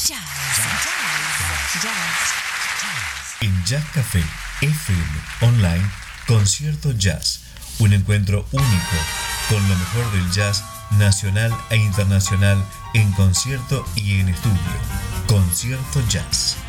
En Jazz Café FM Online, Concierto Jazz, un encuentro único con lo mejor del jazz nacional e internacional en concierto y en estudio. Concierto Jazz.